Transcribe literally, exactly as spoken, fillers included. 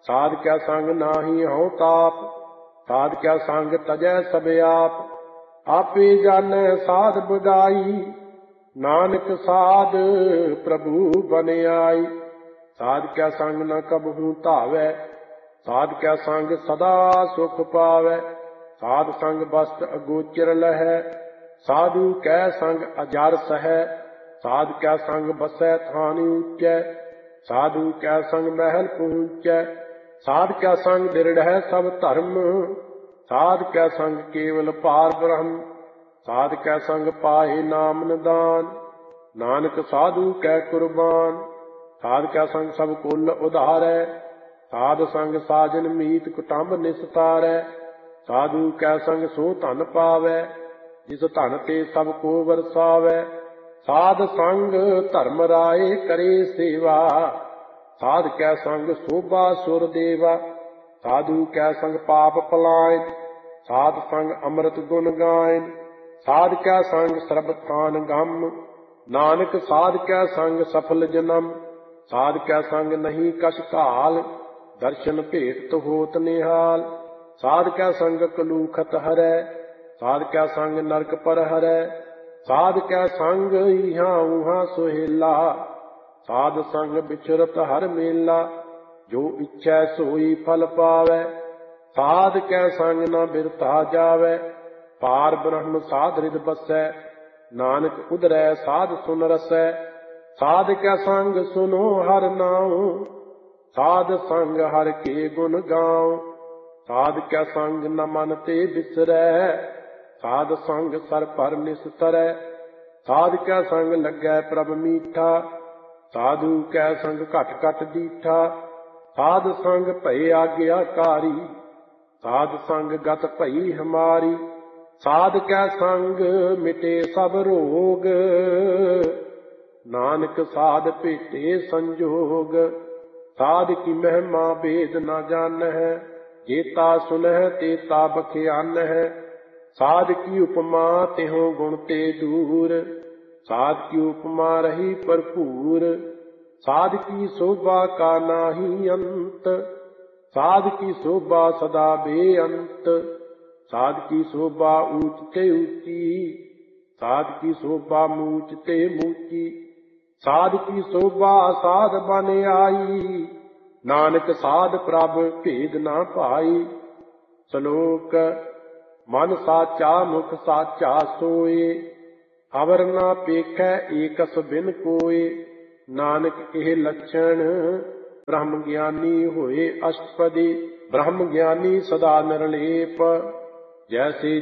ਸਾਧ ਕਿਆ ਸੰਗ ਨਾਹੀ ਹਉ ਤਾਪ। ਸਾਧ ਕਿਆ ਸੰਗ ਤਜੈ ਸਭ ਆਪ। ਆਪੇ ਜਾਣੈ ਸਾਧ ਬੁਝਾਈ। ਨਾਨਕ ਸਾਧ ਪ੍ਰਭੂ ਬਨ ਆਈ। ਸਾਧ ਕਿਆ ਸੰਗ ਨ ਕਬਹੂ ਧਾਵੈ। ਸਾਧ ਕਿਆ ਸੰਗ ਸਦਾ ਸੁਖ ਪਾਵੈ। ਸਾਧ ਸੰਗ ਬਸਤ ਅਗੋਚਰ ਲਹੈ। ਸਾਧੂ ਕੈ ਸੰਗ ਅਜਰ ਸਹੈ। ਸਾਧ ਕਿਆ ਸੰਗ ਬਸੈ ਥਾਨ ਊਚੈ। ਸਾਧੂ ਕੈ ਸੰਗ ਮਹਿਲ ਪਹੁੰਚੈ। ਸਾਧ ਕਿਆ ਸੰਗ ਦਿਰੜ੍ਹੈ ਸਭ ਧਰਮ। ਸਾਧ ਕਿਆ ਸੰਗ ਕੇਵਲ ਪਾਰ ਬ੍ਰਹਮ। ਸਾਧ ਕੈ ਸੰਗ ਪਾਏ ਨਾਮ ਨਿਦਾਨ। ਨਾਨਕ ਸਾਧੂ ਕੈ ਕੁਰਬਾਨ। ਸਾਧ ਕਿਆ ਸੰਗ ਸਭ ਕੁਲ ਉਧਾਰੈ। ਸਾਧ ਸੰਗ ਸਾਜਨ ਮੀਤ ਕੁਟੰਬ ਨਿਸਤਾਰੈ। ਸਾਧੂ ਕੈ ਸੰਗ ਸੋ ਧਨ ਪਾਵੈ। ਜਿਸ ਧਨ ਤੇ ਸਭ ਕੋ ਵਰਸਾਵੈ। ਸਾਧ ਸੰਗ ਧਰਮ ਰਾਏ ਕਰੇ ਸੇਵਾ। ਸਾਧ ਕੈ ਸੰਗ ਸੋਭਾ ਸੁਰ ਦੇਵਾ। ਸਾਧੂ ਕੈ ਸੰਗ ਪਾਪ ਪਲਾਇਨ। ਸਾਧ ਸੰਗ ਅੰਮ੍ਰਿਤ ਗੁਣ ਗਾਇਨ। ਸਾਧ ਕੈ ਸੰਗ ਸਰਬ ਥਾਨ ਗਮ। ਨਾਨਕ ਸਾਧ ਕੈ ਸੰਗ ਸਫਲ ਜਨਮ। ਸਾਧ ਕੈ ਸੰਗ ਨਹੀਂ ਕਛ ਘਾਲ। ਦਰਸ਼ਨ ਭੇਟ ਹੋਤ ਨਿਹਾਲ। ਸਾਧ ਕੈ ਸੰਗ ਕਲੂਖਤ ਹਰੈ। ਸਾਧ ਕੈ ਸੰਗ ਨਰਕ ਪਰ ਹਰੈ। ਸਾਧ ਕੈ ਸੰਗ ਇਹਾਂ ਉਹਾਂ ਸੁਹੇਲਾ। ਸਾਧ ਸੰਗ ਵਿਚਰਤ ਹਰ ਮੇਲਾ। ਜੋ ਇੱਛੈ ਸੋਈ ਫਲ ਪਾਵੈ। ਸਾਧ ਕੈ ਸੰਗ ਨ ਬਿਰਥਾ ਜਾਵੈ। ਪਾਰ ਬ੍ਰਹਮ ਸਾਧ ਰਿਦ ਬਸੈ। ਨਾਨਕ ਉਧਰੈ ਸਾਧ ਸੁਨ ਰਸੈ। ਸਾਧ ਕੈ ਸੰਗ ਸੁਨੋ ਹਰ ਨਾਉ। ਸਾਧ ਸੰਗ ਹਰ ਕੇ ਗੁਣ ਗਾਉ। ਸਾਧ ਕੈ ਸੰਗ ਨ ਮਨ ਤੇ ਬਿਸਰੈ। ਸਾਧ ਸੰਗ ਸਰ ਪਰ ਨਿਸਤਰੈ। ਸਾਧ ਕੈ ਸੰਗ ਲੱਗੈ ਪ੍ਰਭ ਮੀਠਾ। ਸਾਧੂ ਕੈ ਸੰਗ ਘਟ ਘਟ ਦੀਠਾ। ਸਾਧ ਸੰਗ ਭਏ ਆਗਿਆਕਾਰੀ। ਸਾਧ ਸੰਗ ਗਤ ਭਈ ਹਮਾਰੀ। ਸਾਧ ਕੈ ਸੰਗ ਮਿਟੇ ਸਭ ਰੋਗ। ਨਾਨਕ ਸਾਧ ਭੇਟੇ ਸੰਜੋਗ। ਸਾਧ ਕੀ ਮਹਿਮਾ ਭੇਦ ਨ ਜਾਣਹਿ। ਜੇਤਾ ਸੁਨਹਿ ਤੇਤਾ ਬਖਿਆਨਹਿ। ਸਾਧ ਕੀ ਉਪਮਾ ਤਿਹੁ ਗੁਣ ਤੇ ਦੂਰ। ਸਾਧ ਕੀ ਉਪਮਾ ਰਹੀ ਭਰਪੂਰ। ਸਾਧ ਕੀ ਸੋਭਾ ਕਾ ਨਾਹੀ ਅੰਤ। ਸਾਧ ਕੀ ਸੋਭਾ ਸਦਾ ਬੇਅੰਤ। ਸਾਧ ਕੀ ਸੋਭਾ ਊਚ ਤੇ ਊਚੀ। ਸਾਧ ਕੀ ਸੋਭਾ ਮੂਚ ਤੇ ਮੂਚੀ। ਸਾਧ ਕੀ ਸੋਭਾ ਸਾਧ ਬਨ ਆਈ। ਨਾਨਕ ਸਾਧ ਪ੍ਰਭ ਭੇਦ ਨਾ ਭਾਈ। ਸ਼ਲੋਕ ਮਨ ਸਾਚਾ ਮੁਖ ਸਾਚਾ ਸੋਏ। ਅਵਰ ਨਾ ਪੇਖੈ ਏਕਸ ਬਿਨ ਕੋਏ। ਨਾਨਕ ਇਹ ਲੱਛਣ ਬ੍ਰਹਮ ਗਿਆਨੀ ਹੋਏ ਅਸ਼ਟਪਦੀ। ਬ੍ਰਹਮ ਗਿਆਨੀ ਸਦਾ ਨਿਰਲੇਪ। ਜੈਸੇ